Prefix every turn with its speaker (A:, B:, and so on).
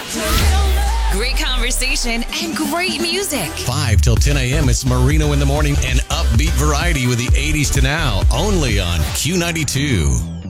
A: Great conversation and great music.
B: 5 till 10 a.m. It's Marino in the Morning and upbeat variety with the 80s to now. Only on Q92.